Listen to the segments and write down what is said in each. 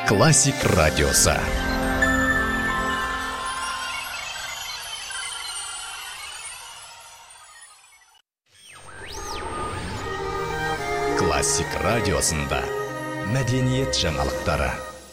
Классик радиосы. Классик радиосында мәдениет жаңалықтары.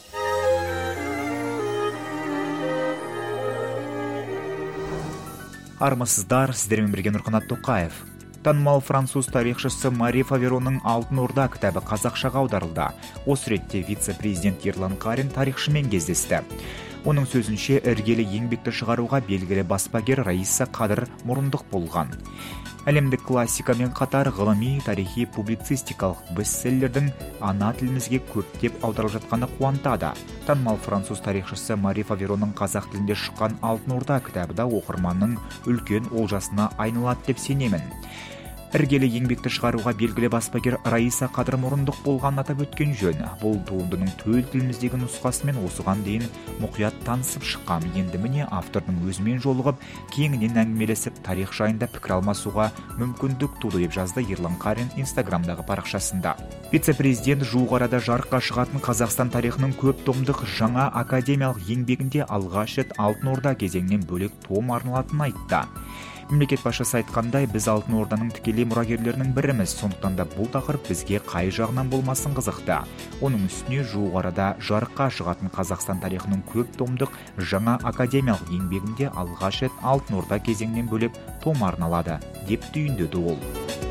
Армысыздар, сіздермен бірге Нұрқанат Тоқаев. Танымал француз тарихшысы Мари Фавероның «Алтын Орда» кітабы қазақшаға аударылды. Осы ретте вице-президент Ерлан Қарин тарихшымен кездесті. Оның сөзінше, іргелі еңбекті шығаруға белгілі баспагер Раиса Қадыр мұрындық болған. Әлемдік классикамен қатар ғылыми, тарихи, публицистикалық бестселлердің ана тілімізге көптеп аударылып жатқаны қуантады. Танымал француз тарихшысы Мари Фавероның қазақ тілінде шыққан «Алтын Орда» кітабы да оқырманның үлкен олжасына айналады деп сенемін. Іргелі еңбекті шығаруға белгілі баспагер Раиса Қадыр мұрындық болған атап өткен жөн. Бұл туындының төл тіліміздегі нұсқасымен осыған дейін мұқият танысып шыққам. Енді міне автордың өзімен жолығып, кеңінен әңгімелесіп, тарих жайында пікір алмасуға мүмкіндік туды деп жазды Ерлан Қарин инстаграмдағы парақшасында. Вице-президент жуық арада жарыққа шығатын Қазақстан тарихының көп томдық жаңа академиялық еңбегінде алғаш рет Алтын Орда кезеңінен бөлек том арналатынын айтты. Мемлекет басшысы айтқандай, біз Алтын Орданың тікелей мұрагерлерінің біріміз, сондықтан да бұл тақырып бізге қай жағынан болмасын қызықты. Оның үстіне жуық арада жарыққа шығатын Қазақстан тарихының көп томдық жаңа академиялық еңбегінде алғаш рет Алтын Орда кезеңінен бөлек том арналады, деп түйіндеді ол.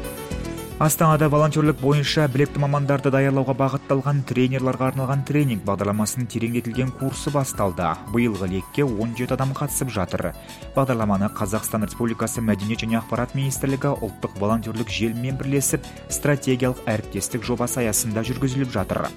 Астанада волонтерлік бойынша білекті мамандарды даярлауға бағытталған тренерларға арналған тренинг бағдарламасының тереңдетілген курсы басталды. Биылғы лекке 17 адам қатысып жатыр. Бағдарламаны Қазақстан Республикасы Мәдениет және ақпарат министрлігі ұлттық волонтерлік желімен бірлесіп стратегиялық әріптестік жобасы аясында жүргізіліп жатыр.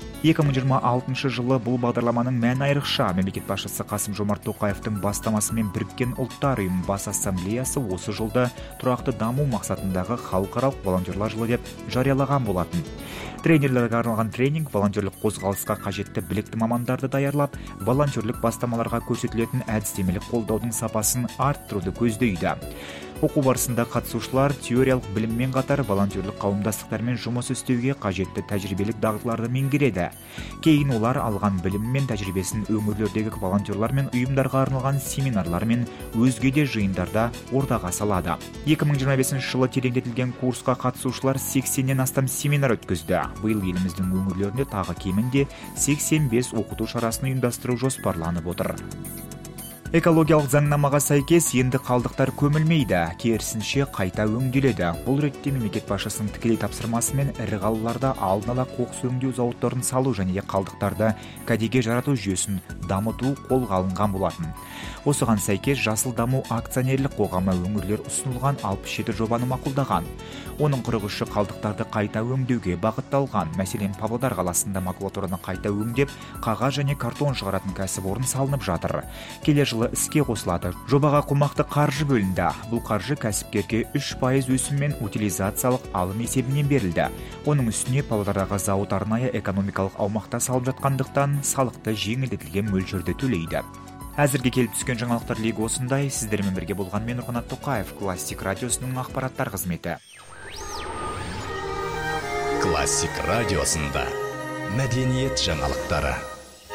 2026 жылы бұл бағдарламаның мәні айрықша. Мемлекет басшысы Қасым-Жомарт Тоқаевтың бастамасымен Біріккен ұлттар ұйымы бас ассамблеясы осы жылда тұрақты даму мақсатындағы халықаралық волонтерлар жылы деп жариялаған болатын. Тренерлерге арналған тренинг волонтерлік қозғалысқа қажетті білікті мамандарды даярлап, волонтерлік бастамаларға көрсетілетін әдістемелік қолдаудың сапасын арттыруды көздейді. Оқу барысында қатысушылар теориялық біліммен қатар волонтерлік қауымдастықтармен жұмыс істеуге қажетті тәжірибелік дағдыларды меңгереді. Кейін олар алған білім мен тәжірибесін өңірлердегі волонтерлар мен ұйымдарға арналған семинарлар мен өзге де жиындарда ортаға салады. 2025 жылы тереңдетілген курсқа қатысушылар 80-нен астам семинар өткізді. Биыл еліміздің өңірлерінде тағы кемінде 85 оқыту шарасын ұйымдастыру жоспарланып отыр. Экологиялық заңнамаға сәйкес енді қалдықтар көмілмейді, керісінше қайта өңделеді. Бұл ретте мемлекет басшысының тікелей тапсырмасымен ірі қалаларда алдын ала қоқыс өңдеу зауыттарын салу және қалдықтарды кәдеге жарату жүйесін дамыту қолға алынған болатын. Осыған сәйкес Жасыл даму акционерлік қоғамы өңірлер ұсынылған 67 жобаны мақұлдаған. Оның 43-і қалдықтарды қайта өңдеуге бағытталған. Мәселен, Павлодар қаласында макулатураны қайта өңдеп, қағаз және картон шығаратын кәсіпорын салынып жатыр. Келер жылы іске қосылады. Жобаға қомақты қаржы бөлінді. Бұл қаржы кәсіпкерге 3% өсіммен утилизациялық алым есебінен берілді. Оның үстіне Павлодардағы зауыт арнайы экономикалық аумақта салып жатқандықтан салықты жеңілдетілген мөлшерде төлейді. Әзірге келіп түскен жаңалықтар легі осындай. Сіздермен бірге болған мен Нұрқанат Тоқаев, Классик радиосының ақпараттар қызметі. Классик радиосында мәдениет жаңалықтары.